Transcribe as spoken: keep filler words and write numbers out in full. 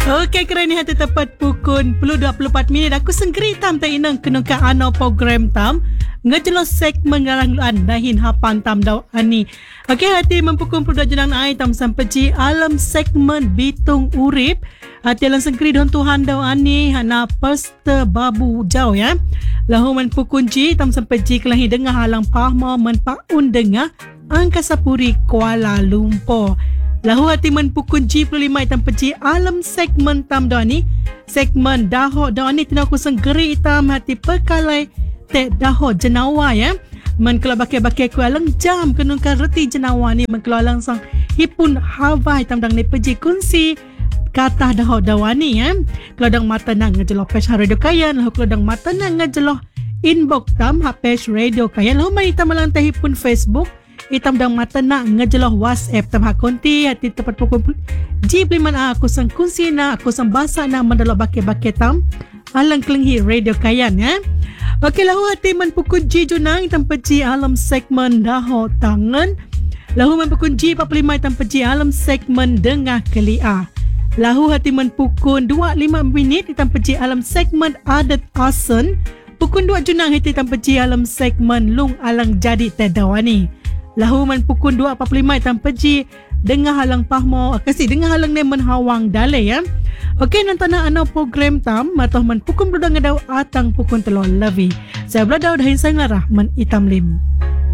Okey, kerana hati tepat pukul sepuluh dua puluh empat minit aku senggeri tam tak inang kenungka ano program tam ngejelos segmen ngarang luan dahin hapan tam daw ani. Okey, hati mempukul puluh dua jenang ai tam sampai ci alam segmen bitung urip. Hati lang senggeri don Tuhan daw ani hana pesta babu jau ya. Lahu man pukul ci tam sampai ci kelahi dengar halang pahma men paun dengar Angkasa Puri Kuala Lumpur. Lahu hati men pukul G puluh lima itam peci alam segmen tam doa ni. Segmen daho doa ni tina aku senggeri itam hati perkalai tek daho jenawa ya. Men kalau bakai-bakai ku alang jam kenungkan reti jenawa ni men kalau alang sang hipun hawa itam dang ni peci kunsi kata daho dawa ni ya. Kalau dang mata nang ngejeloh page radio kayan, lahu kalau dang mata nang ngejeloh inbox tam ha page radio kayan, lahu man itam malang tahipun Facebook. Itam dang mata nak ngejeloh WhatsApp tam hakonti hati tepat pukul G bliman aku sang kunsi na aku sang basa na mandalo bake-bake tam alang kelenghi radio kayan ya. Okey, lahu hati man pukul G junang itam peci alam segmen daho tangan. Lahu man pukul G empat puluh lima itam peci alam segmen dengah kelia. Lahu hati man pukul dua puluh lima minit itam peci alam segmen adat asen. Pukul dua junang hati itam peci alam segmen lung alang jadi tedawani. Lahu man pukul dua empat puluh lima itam peji dengar halang pahmo kasi dengar halang ni menhawang dale ya. Okey, nantana ana program tam matah man pukul berdang daw atang pukul telur lebih. Saya beladau dahin saya ngarah men itam lim.